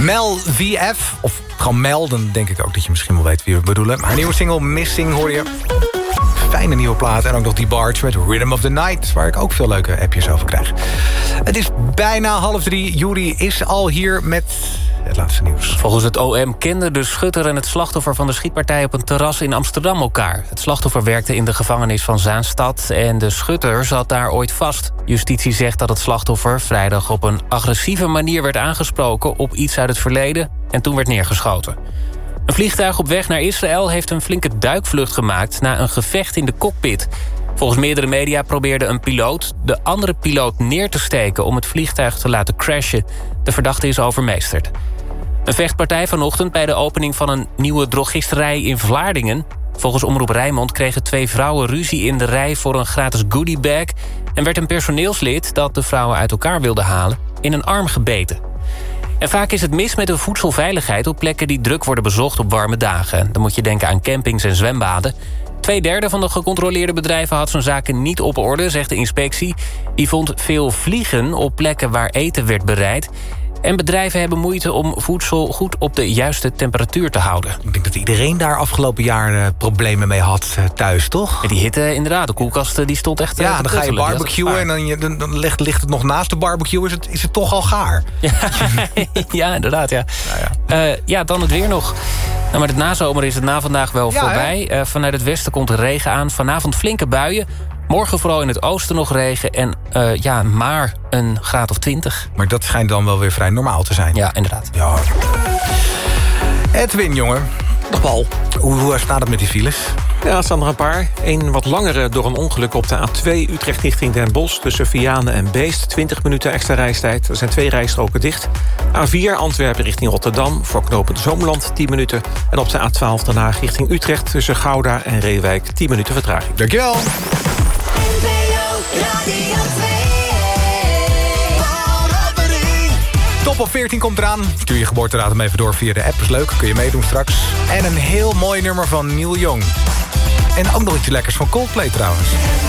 Mel VF, of gewoon Mel, dan denk ik ook dat je misschien wel weet wie we bedoelen. Haar nieuwe single Missing hoor je. Fijne nieuwe plaat. En ook nog die Barge met Rhythm of the Night, waar ik ook veel leuke appjes over krijg. Het is bijna 2:30. Juri is al hier met het laatste nieuws. Volgens het OM kenden de schutter en het slachtoffer van de schietpartij op een terras in Amsterdam elkaar. Het slachtoffer werkte in de gevangenis van Zaanstad en de schutter zat daar ooit vast. Justitie zegt dat het slachtoffer vrijdag op een agressieve manier werd aangesproken op iets uit het verleden en toen werd neergeschoten. Een vliegtuig op weg naar Israël heeft een flinke duikvlucht gemaakt na een gevecht in de cockpit. Volgens meerdere media probeerde een piloot de andere piloot neer te steken om het vliegtuig te laten crashen. De verdachte is overmeesterd. Een vechtpartij vanochtend bij de opening van een nieuwe drogisterij in Vlaardingen. Volgens Omroep Rijnmond kregen 2 vrouwen ruzie in de rij voor een gratis goodiebag en werd een personeelslid dat de vrouwen uit elkaar wilde halen in een arm gebeten. En vaak is het mis met de voedselveiligheid op plekken die druk worden bezocht op warme dagen. Dan moet je denken aan campings en zwembaden. 2/3 van de gecontroleerde bedrijven had zijn zaken niet op orde, zegt de inspectie. Die vond veel vliegen op plekken waar eten werd bereid. En bedrijven hebben moeite om voedsel goed op de juiste temperatuur te houden. Ik denk dat iedereen daar afgelopen jaar problemen mee had thuis, toch? En die hitte, inderdaad, de koelkast die stond echt... Ja, dan ga je barbecuen en dan ligt het nog naast de barbecue. Is het toch al gaar? Ja, ja inderdaad, ja. Ja, dan het weer nog. Nou, maar het nazomer is het na vandaag wel voorbij. Vanuit het westen komt de regen aan. Vanavond flinke buien. Morgen vooral in het oosten nog regen en maar een graad of 20. Maar dat schijnt dan wel weer vrij normaal te zijn. Ja, inderdaad. Ja. Edwin, jongen. Dag Paul. Hoe staat het met die files? Ja, er staan er een paar. Eén wat langere door een ongeluk op de A2 Utrecht richting Den Bosch... tussen Vianen en Beest, 20 minuten extra reistijd. Er zijn 2 rijstroken dicht. A4 Antwerpen richting Rotterdam, voor knooppunt Zoomland 10 minuten. En op de A12 daarna richting Utrecht tussen Gouda en Reewijk 10 minuten vertraging. Dankjewel. Top op 14 komt eraan. Stuur je geboortedatum even door via de app. Is leuk, kun je meedoen straks. En een heel mooi nummer van Neil Young. En ook nog iets lekkers van Coldplay trouwens.